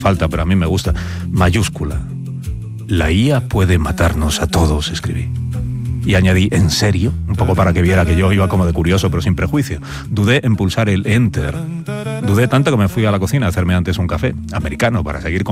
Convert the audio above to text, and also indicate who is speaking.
Speaker 1: falta, pero a mí me gusta, mayúscula. La IA puede matarnos a todos, escribí. Y añadí, ¿en serio? Un poco para que viera que yo iba como de curioso, pero sin prejuicio. Dudé en pulsar el Enter. Dudé tanto que me fui a la cocina a hacerme antes un café americano para seguir con